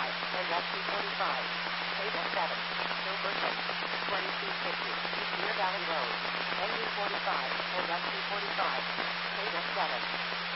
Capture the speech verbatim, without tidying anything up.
forty-five, and S two forty-five. Table seven, Gilberton, twenty-two fifty, East Deer Valley Road, N U forty-five, and S two forty-five. Table seven.